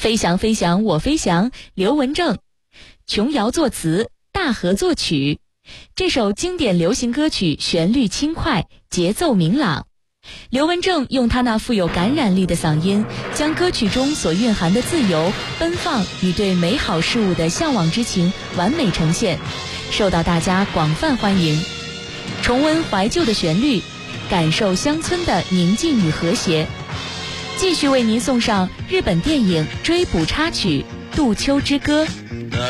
飞翔飞翔我飞翔，刘文正，琼瑶作词，大河作曲。这首经典流行歌曲旋律轻快，节奏明朗。刘文正用他那富有感染力的嗓音，将歌曲中所蕴含的自由、奔放与对美好事物的向往之情完美呈现，受到大家广泛欢迎。重温怀旧的旋律，感受乡村的宁静与和谐。继续为您送上日本电影《追捕》插曲《渡秋之歌》。